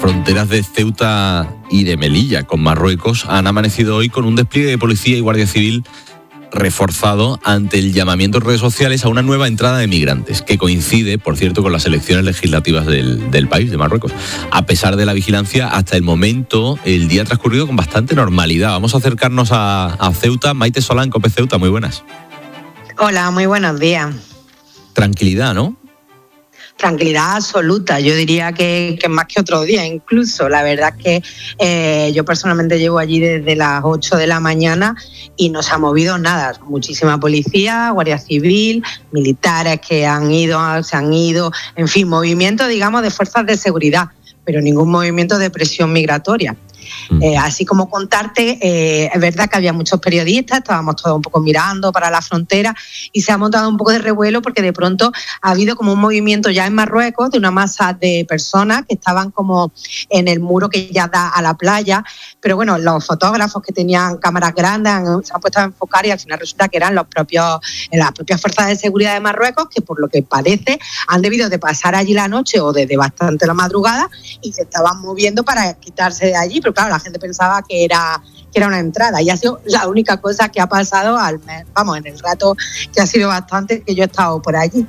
fronteras de Ceuta y de Melilla con Marruecos han amanecido hoy con un despliegue de policía y guardia civil reforzado ante el llamamiento en redes sociales a una nueva entrada de migrantes, que coincide, por cierto, con las elecciones legislativas del país, de Marruecos. A pesar de la vigilancia, hasta el momento, el día ha transcurrido con bastante normalidad. Vamos a acercarnos a Ceuta. Maite Solán, COPE Ceuta, muy buenas. Hola, muy buenos días. Tranquilidad, ¿no? Tranquilidad absoluta, yo diría que más que otro día incluso. La verdad es que yo personalmente llevo allí desde las 8 de la mañana y no se ha movido nada. Muchísima policía, guardia civil, militares que se han ido, en fin, movimiento, digamos, de fuerzas de seguridad, pero ningún movimiento de presión migratoria. Así como contarte, es verdad que había muchos periodistas, estábamos todos un poco mirando para la frontera y se ha montado un poco de revuelo porque de pronto ha habido como un movimiento ya en Marruecos de una masa de personas que estaban como en el muro que ya da a la playa, pero bueno, los fotógrafos que tenían cámaras grandes se han puesto a enfocar y al final resulta que eran las propias fuerzas de seguridad de Marruecos que por lo que parece han debido de pasar allí la noche o desde bastante la madrugada y se estaban moviendo para quitarse de allí, pero claro, la gente pensaba que era una entrada y ha sido la única cosa que ha pasado en el rato que ha sido bastante que yo he estado por allí.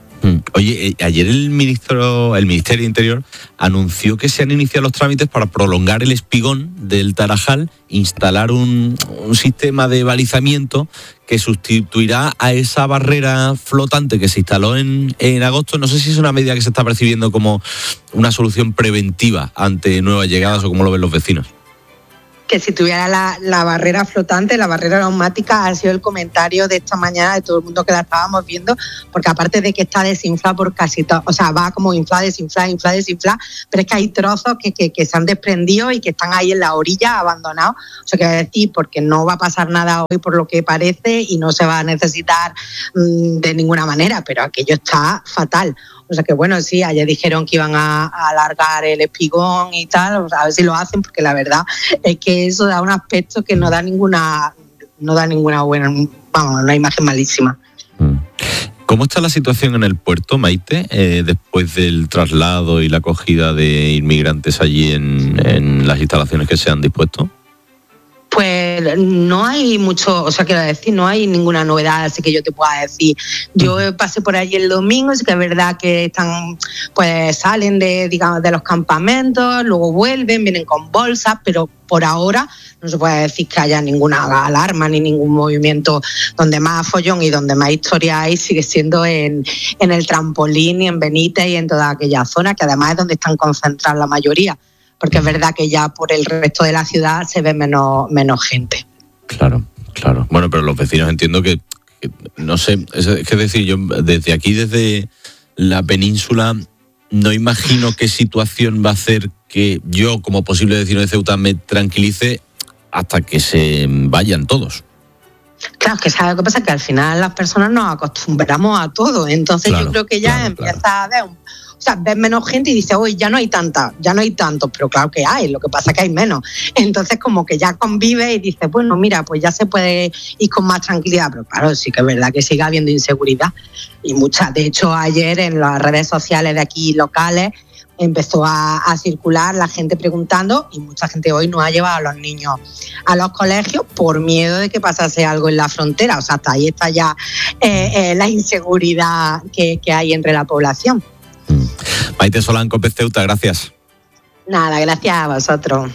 Oye, ayer el Ministerio de Interior anunció que se han iniciado los trámites para prolongar el espigón del Tarajal, instalar un sistema de balizamiento que sustituirá a esa barrera flotante que se instaló en agosto. No sé si es una medida que se está percibiendo como una solución preventiva ante nuevas llegadas o cómo lo ven los vecinos. Que si tuviera la barrera flotante, la barrera neumática, ha sido el comentario de esta mañana de todo el mundo que la estábamos viendo, porque aparte de que está desinflada por casi todo, o sea, va como infla, desinfla, pero es que hay trozos que se han desprendido y que están ahí en la orilla abandonados. O sea, quiero decir, porque no va a pasar nada hoy por lo que parece y no se va a necesitar de ninguna manera, pero aquello está fatal. O sea que bueno, sí, ayer dijeron que iban a alargar el espigón y tal, a ver si lo hacen, porque la verdad es que eso da un aspecto que no da ninguna buena, vamos, una imagen malísima. ¿Cómo está la situación en el puerto, Maite, después del traslado y la acogida de inmigrantes allí en las instalaciones que se han dispuesto? Pues no hay mucho, o sea, quiero decir, no hay ninguna novedad así que yo te pueda decir. Yo pasé por allí el domingo, sí que es verdad que están, pues salen de los campamentos, luego vienen con bolsas, pero por ahora no se puede decir que haya ninguna alarma ni ningún movimiento. Donde más follón y donde más historia hay sigue siendo en el Trampolín y en Benítez y en toda aquella zona, que además es donde están concentradas la mayoría. Porque es verdad que ya por el resto de la ciudad se ve menos gente. Claro. Bueno, pero los vecinos entiendo que no sé, es decir, yo desde aquí, desde la península, no imagino qué situación va a hacer que yo, como posible vecino de Ceuta, me tranquilice hasta que se vayan todos. Claro, es que ¿sabes lo que pasa? Que al final las personas nos acostumbramos a todo. Entonces yo creo que ya empieza a ver o sea, ves menos gente y dices, oye, ya no hay tantos, pero claro que hay, lo que pasa es que hay menos. Entonces como que ya convives y dices, bueno, mira, pues ya se puede ir con más tranquilidad, pero claro, sí que es verdad que sigue habiendo inseguridad y mucha. De hecho, ayer en las redes sociales de aquí locales empezó a circular la gente preguntando y mucha gente hoy no ha llevado a los niños a los colegios por miedo de que pasase algo en la frontera. O sea, hasta ahí está ya la inseguridad que hay entre la población. Maite Solán, COPE Ceuta, gracias. Nada, gracias a vosotros.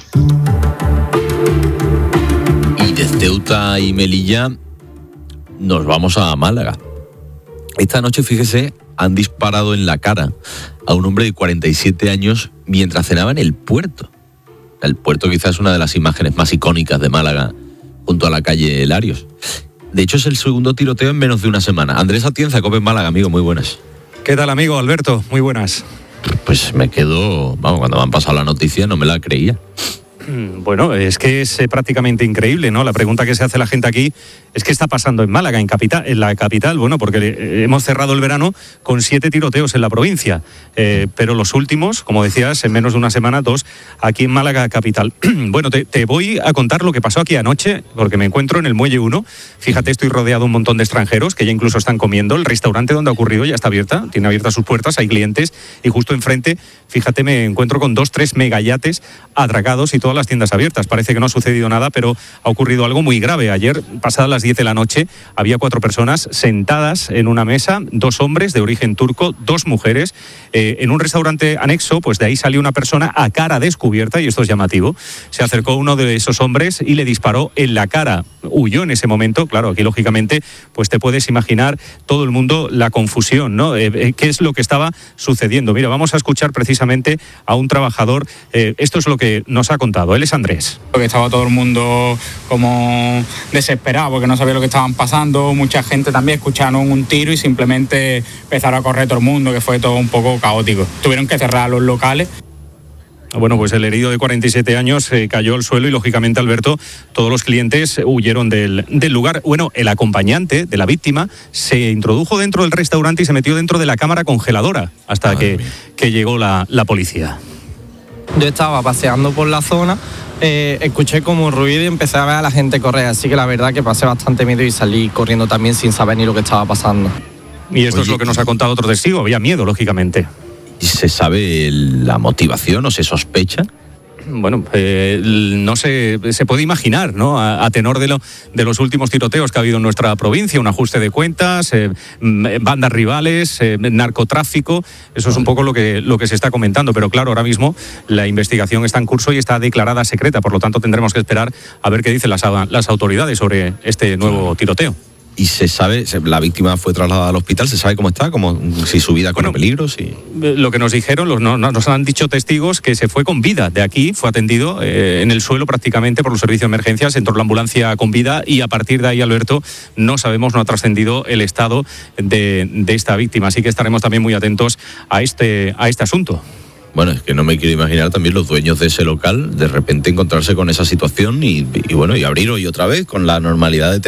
Y de Ceuta y Melilla nos vamos a Málaga. Esta noche, fíjese, han disparado en la cara a un hombre de 47 años mientras cenaba en el puerto. El puerto quizás es una de las imágenes más icónicas de Málaga, junto a la calle Larios. De hecho, es el segundo tiroteo en menos de una semana. Andrés Atienza, COPE Málaga, amigo, muy buenas. ¿Qué tal, amigo Alberto? Muy buenas. Pues me quedo, cuando me han pasado la noticia no me la creía. Bueno, es que es prácticamente increíble, ¿no? La pregunta que se hace la gente aquí es qué está pasando en Málaga, en la capital. Bueno, porque hemos cerrado el verano con 7 tiroteos en la provincia, pero los últimos, como decías, en menos de una semana, 2 aquí en Málaga capital. Bueno, te voy a contar lo que pasó aquí anoche, porque me encuentro en el Muelle 1. Fíjate, estoy rodeado de un montón de extranjeros que ya incluso están comiendo. El restaurante donde ha ocurrido ya está abierta, tiene abiertas sus puertas, hay clientes, y justo enfrente, fíjate, me encuentro con 2-3 megayates atracados y todas las tiendas abiertas. Parece que no ha sucedido nada, pero ha ocurrido algo muy grave. Ayer, pasadas las 10 de la noche, había 4 personas sentadas en una mesa, 2 hombres de origen turco, 2 mujeres. En un restaurante anexo, pues de ahí salió una persona a cara descubierta, y esto es llamativo. Se acercó uno de esos hombres y le disparó en la cara. Huyó en ese momento. Claro, aquí lógicamente, pues te puedes imaginar todo el mundo la confusión, ¿no? ¿Qué es lo que estaba sucediendo? Mira, vamos a escuchar precisamente a un trabajador. Esto es lo que nos ha contado. Él es Andrés. Porque estaba todo el mundo como desesperado porque no sabía lo que estaban pasando. Mucha gente también escucharon un tiro y simplemente empezaron a correr todo el mundo, que fue todo un poco caótico. Tuvieron que cerrar los locales. Bueno, pues el herido de 47 años cayó al suelo y, lógicamente, Alberto, todos los clientes huyeron del lugar. Bueno, el acompañante de la víctima se introdujo dentro del restaurante y se metió dentro de la cámara congeladora hasta que llegó la policía. Yo estaba paseando por la zona, escuché como ruido y empecé a ver a la gente correr, así que la verdad que pasé bastante miedo y salí corriendo también sin saber ni lo que estaba pasando. Y esto es lo que nos ha contado otro testigo. Había miedo, lógicamente. ¿Y se sabe la motivación o se sospecha? Bueno, no se puede imaginar, ¿no? A tenor de los últimos tiroteos que ha habido en nuestra provincia, un ajuste de cuentas, bandas rivales, narcotráfico. Eso es un poco lo que se está comentando. Pero claro, ahora mismo la investigación está en curso y está declarada secreta. Por lo tanto, tendremos que esperar a ver qué dicen las autoridades sobre este nuevo tiroteo. ¿Y se sabe, la víctima fue trasladada al hospital? ¿Se sabe cómo está? Si su vida corre peligro? Si... Lo que nos dijeron, nos han dicho testigos que se fue con vida de aquí, fue atendido en el suelo prácticamente por los servicios de emergencias, entró la ambulancia con vida, y a partir de ahí, Alberto, no sabemos, no ha trascendido el estado de esta víctima. Así que estaremos también muy atentos a este asunto. Bueno, es que no me quiero imaginar también los dueños de ese local de repente encontrarse con esa situación y abrir hoy otra vez con la normalidad de